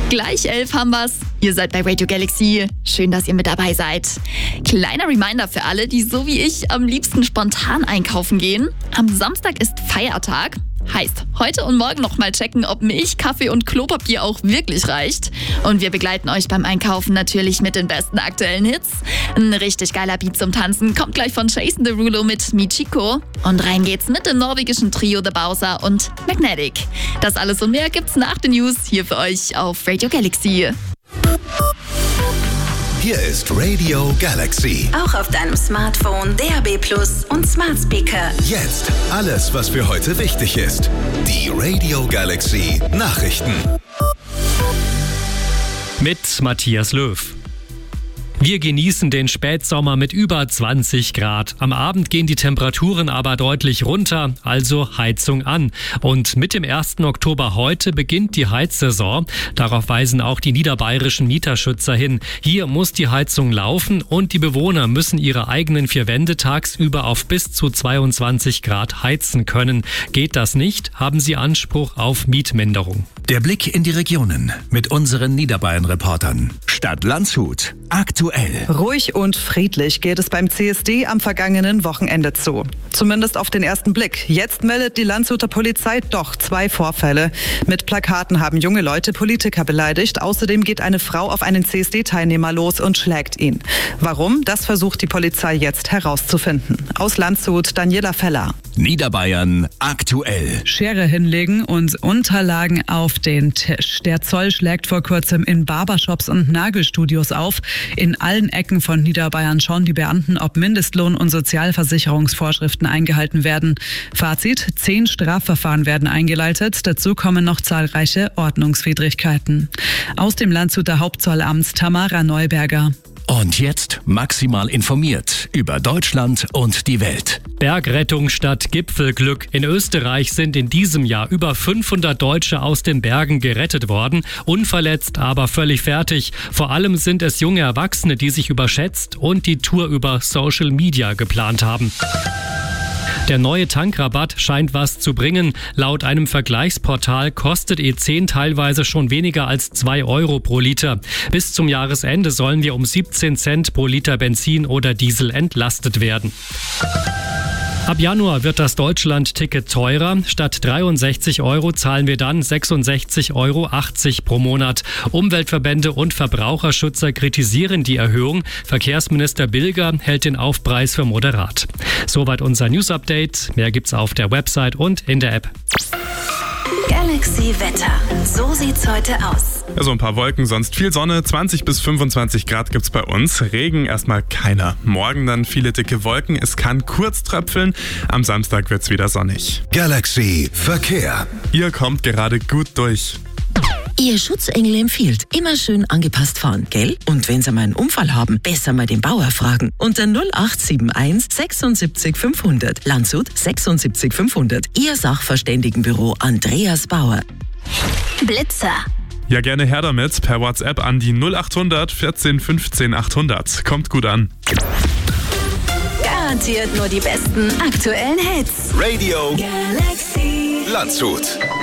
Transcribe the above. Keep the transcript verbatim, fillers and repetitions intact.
Gleich elf haben wir's. Ihr seid bei Radio Galaxy. Schön, dass ihr mit dabei seid. Kleiner Reminder für alle, die so wie ich am liebsten spontan einkaufen gehen. Am Samstag ist Feiertag. Heißt, heute und morgen nochmal checken, ob Milch, Kaffee und Klopapier auch wirklich reicht. Und wir begleiten euch beim Einkaufen natürlich mit den besten aktuellen Hits. Ein richtig geiler Beat zum Tanzen kommt gleich von Jason Derulo mit Michiko. Und rein geht's mit dem norwegischen Trio The Bowser und Magnetic. Das alles und mehr gibt's nach den News hier für euch auf Radio Galaxy. Hier ist Radio Galaxy. Auch auf deinem Smartphone, D A B Plus und Smart Speaker. Jetzt alles, was für heute wichtig ist. Die Radio Galaxy Nachrichten. Mit Matthias Löw. Wir genießen den Spätsommer mit über zwanzig Grad. Am Abend gehen die Temperaturen aber deutlich runter, also Heizung an. Und mit dem ersten Oktober heute beginnt die Heizsaison. Darauf weisen auch die niederbayerischen Mieterschützer hin. Hier muss die Heizung laufen und die Bewohner müssen ihre eigenen vier Wände tagsüber auf bis zu zweiundzwanzig Grad heizen können. Geht das nicht, haben sie Anspruch auf Mietminderung. Der Blick in die Regionen mit unseren Niederbayern-Reportern. Stadt Landshut. Aktuell. Ruhig und friedlich geht es beim C S D am vergangenen Wochenende zu. Zumindest auf den ersten Blick. Jetzt meldet die Landshuter Polizei doch zwei Vorfälle. Mit Plakaten haben junge Leute Politiker beleidigt. Außerdem geht eine Frau auf einen C S D-Teilnehmer los und schlägt ihn. Warum? Das versucht die Polizei jetzt herauszufinden. Aus Landshut, Daniela Feller. Niederbayern aktuell. Schere hinlegen und Unterlagen auf den Tisch. Der Zoll schlägt vor kurzem in Barbershops und Nagelstudios auf. In allen Ecken von Niederbayern schauen die Beamten, ob Mindestlohn- und Sozialversicherungsvorschriften eingehalten werden. Fazit: Zehn Strafverfahren werden eingeleitet. Dazu kommen noch zahlreiche Ordnungswidrigkeiten. Aus dem Landshuter Hauptzollamt Tamara Neuberger. Und jetzt maximal informiert über Deutschland und die Welt. Bergrettung statt Gipfelglück. In Österreich sind in diesem Jahr über fünfhundert Deutsche aus den Bergen gerettet worden. Unverletzt, aber völlig fertig. Vor allem sind es junge Erwachsene, die sich überschätzt und die Tour über Social Media geplant haben. Der neue Tankrabatt scheint was zu bringen. Laut einem Vergleichsportal kostet E zehn teilweise schon weniger als zwei Euro pro Liter. Bis zum Jahresende sollen wir um siebzehn Cent pro Liter Benzin oder Diesel entlastet werden. Ab Januar wird das Deutschland-Ticket teurer. Statt dreiundsechzig Euro zahlen wir dann sechsundsechzig Euro achtzig pro Monat. Umweltverbände und Verbraucherschützer kritisieren die Erhöhung. Verkehrsminister Bilger hält den Aufpreis für moderat. Soweit unser News-Update. Mehr gibt's auf der Website und in der App. Galaxy Wetter. So sieht's heute aus. Ja, so ein paar Wolken, sonst viel Sonne. zwanzig bis fünfundzwanzig Grad gibt's bei uns. Regen erstmal keiner. Morgen dann viele dicke Wolken. Es kann kurz tröpfeln. Am Samstag wird's wieder sonnig. Galaxy Verkehr. Ihr kommt gerade gut durch. Ihr Schutzengel empfiehlt, immer schön angepasst fahren, gell? Und wenn Sie mal einen Unfall haben, besser mal den Bauer fragen. Unter null acht sieben eins sechsundsiebzig fünfhundert. Landshut sechsundsiebzig fünfhundert. Ihr Sachverständigenbüro Andreas Bauer. Blitzer. Ja, gerne her damit. Per WhatsApp an die null achthundert vierzehn fünfzehn achthundert. Kommt gut an. Garantiert nur die besten aktuellen Hits. Radio Galaxy. Landshut.